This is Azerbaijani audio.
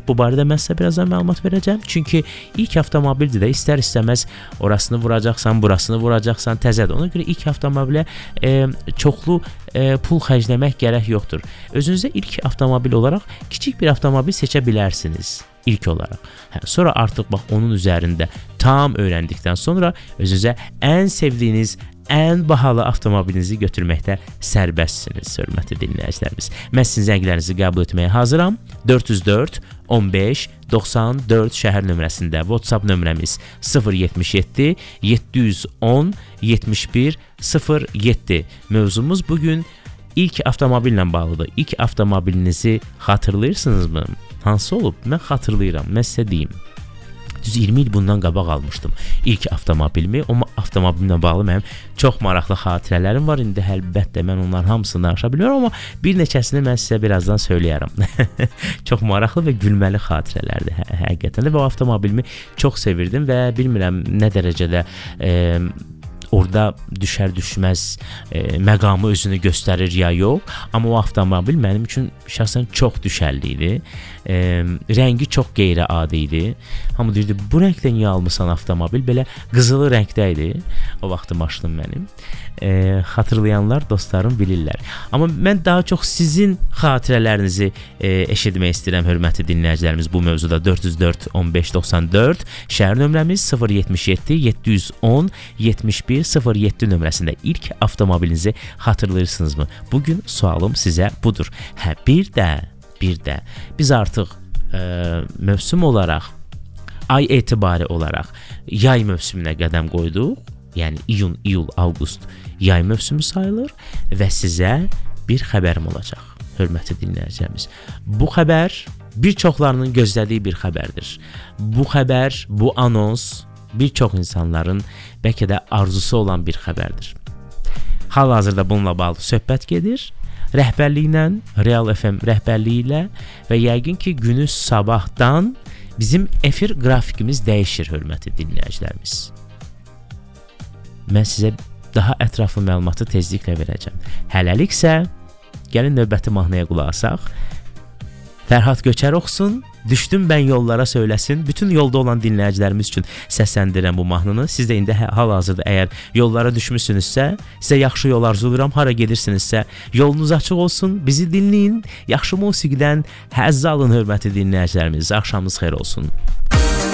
Bu barədə mən sizə birazdan məlumat verəcəm. Çünki ilk avtomobildir də, istər-istəməz orasını vuracaqsan, burasını vuracaqsan, təzədir. Ona görə ilk avtomobilə çoxlu pul xərcləmək gərək yoxdur. Özünüzə ilk avtomobil olaraq kiçik bir avtomobil seçə bilərsiniz. İlk olaraq. Sonra artıq bax onun üzərində tam öyrəndikdən sonra özünüzə ən sevdiyiniz, ən bahalı avtomobilinizi götürməkdə sərbəstsiniz, hörmətli dinləyicilərimiz. Mən sizin zənglərinizi qəbul etməyə hazıram. 404 15 94 şəhər nömrəsində WhatsApp nömrəmiz 077 710 71 07. Mövzumuz bugün ilk avtomobillə bağlıdır. İlk avtomobilinizi xatırlayırsınızmı? Hansı olub? Mən xatırlayıram. Mən sizə deyim. Düz 20 il bundan qabaq almışdım ilk avtomobilimi. O avtomobilimlə bağlı mənim çox maraqlı xatirələrim var. İndi əlbəttə mən onların hamısını danışa bilmirəm, amma bir neçəsini mən sizə birazdan söyləyərəm. Çox maraqlı və gülməli xatirələrdir həqiqətən də. Və o avtomobilimi çox sevirdim və bilmirəm nə dərəcədə orada düşər-düşməz məqamı özünü göstərir ya yox. Amma o avtomobil mənim üçün şəxsən çox düşərli idi. Rəngi çox qeyri-adi idi. Hamı deyirdi, bu rəngdə niyə almısan avtomobil? Belə qızılı rəngdə idi o vaxtı maşınım mənim. Xatırlayanlar, dostlarım bilirlər. Amma mən daha çox sizin xatirələrinizi eşitmək istəyirəm, hörmətli dinləyicilərimiz. Bu mövzuda 404 15 94 şəhər nömrəmiz 077 710 71 07 nömrəsində ilk avtomobilinizi xatırlayırsınızmı? Bugün sualım sizə budur. Bir də biz artıq mövsüm olaraq, ay etibarı olaraq yay mövsümünə qədəm qoyduq. Yəni iyun, iyul, avqust yay mövsümü sayılır və sizə bir xəbərim olacaq, hörmətli dinləyicilərimiz. Bu xəbər bir çoxlarının gözlədiyi bir xəbərdir. Bu xəbər, bu anons bir çox insanların bəlkə də arzusu olan bir xəbərdir. Hal-hazırda bununla bağlı söhbət gedir. Rəhbərliklə, Real FM rəhbərliyi ilə və yəqin ki, günü sabahdan bizim efir qrafikimiz dəyişir, hörmətli dinləyicilərimiz. Mən sizə daha ətraflı məlumatı tezliklə verəcəm. Hələlik isə gəlin növbəti mahnıya qulaq asaq. Fərhad Göçər oxusun, Düşdüm Bən Yollara söyləsin. Bütün yolda olan dinləyicilərimiz üçün səsləndirirəm bu mahnını. Siz də indi hal-hazırda əgər yollara düşmüsünüzsə, sizə yaxşı yol arzulayıram. Hara gedirsinizsə, yolunuz açıq olsun, bizi dinləyin. Yaxşı musiqidən həzz alın, hörmətli dinləyicilərimiz. Axşamınız xeyir olsun.